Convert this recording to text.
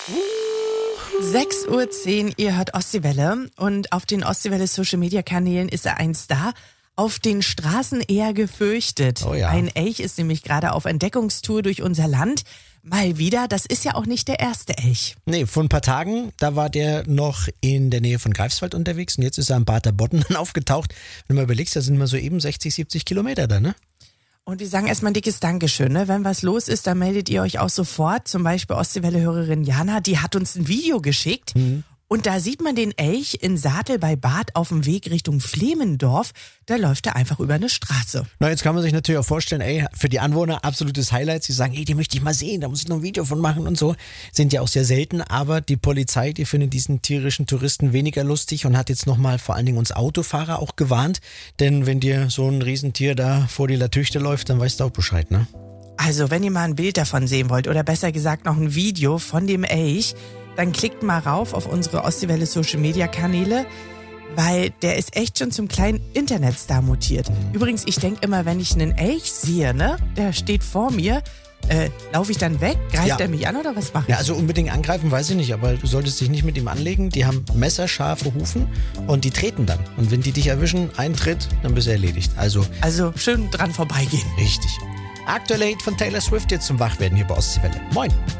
6:10 Uhr, ihr hört Ostseewelle und auf den Ostseewelle Social Media Kanälen ist er ein Star. Auf den Straßen eher gefürchtet. Oh ja. Ein Elch ist nämlich gerade auf Entdeckungstour durch unser Land. Mal wieder, das ist ja auch nicht der erste Elch. Nee, vor ein paar Tagen, da war der noch in der Nähe von Greifswald unterwegs und jetzt ist er am Bad der Bodden aufgetaucht. Wenn du mal überlegst, da sind wir so eben 60, 70 Kilometer da, ne? Und wir sagen erstmal ein dickes Dankeschön. Ne? Wenn was los ist, dann meldet ihr euch auch sofort. Zum Beispiel Ostseewelle-Hörerin Jana, die hat uns ein Video geschickt. Und da sieht man den Elch in Saatel bei Bad auf dem Weg Richtung Flemendorf. Da läuft er einfach über eine Straße. Na, jetzt kann man sich natürlich auch vorstellen, für die Anwohner absolutes Highlight. Sie sagen, die möchte ich mal sehen, da muss ich noch ein Video von machen und so. Sind ja auch sehr selten, aber die Polizei, die findet diesen tierischen Touristen weniger lustig und hat jetzt nochmal vor allen Dingen uns Autofahrer auch gewarnt. Denn wenn dir so ein Riesentier da vor die Latüchte läuft, dann weißt du auch Bescheid, ne? Also, wenn ihr mal ein Bild davon sehen wollt oder besser gesagt noch ein Video von dem Elch, dann klickt mal rauf auf unsere Ostseewelle Social Media Kanäle, weil der ist echt schon zum kleinen Internetstar mutiert. Übrigens, ich denke immer, wenn ich einen Elch sehe, ne, der steht vor mir, laufe ich dann weg? Greift er mich an oder was mache ich? Ja, also unbedingt angreifen, weiß ich nicht, aber du solltest dich nicht mit ihm anlegen. Die haben messerscharfe Hufen und die treten dann. Und wenn die dich erwischen, ein Tritt, dann bist du erledigt. Also schön dran vorbeigehen. richtig. Aktuelle Hit von Taylor Swift jetzt zum Wachwerden hier bei Ostseewelle. Moin.